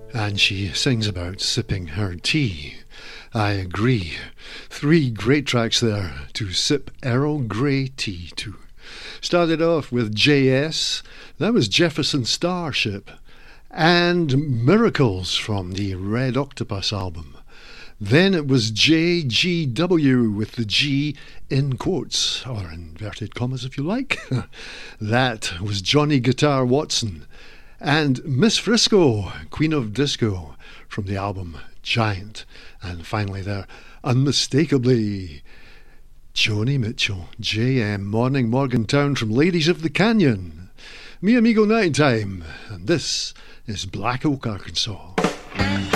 And she sings about sipping her tea. I agree. 3 great tracks there to sip Earl Grey tea to. Started off with JS, that was Jefferson Starship, and Miracles from the Red Octopus album. Then it was JGW with the G in quotes, or inverted commas if you like. That was Johnny Guitar Watson. And Miss Frisco, Queen of Disco, from the album Giant. And finally there, unmistakably, Joni Mitchell, JM, Morning Morgantown from Ladies of the Canyon. Mi Amigo Nighttime, and this is Black Oak, Arkansas.